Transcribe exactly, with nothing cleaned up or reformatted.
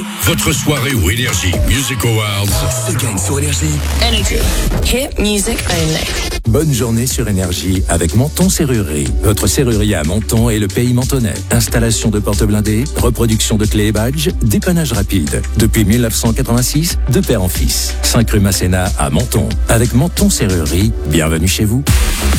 Votre soirée au Énergie Music Awards se gagne sur Énergie. Energy. Hit music only. Bonne journée sur Énergie avec Menton Serrurerie. Votre serrurier à Menton et le pays mentonnais. Installation de portes blindées, reproduction de clés et badges, dépannage rapide. Depuis dix-neuf cent quatre-vingt-six, de père en fils. cinq rue Masséna à Menton. Avec Menton Serrurerie, bienvenue chez vous.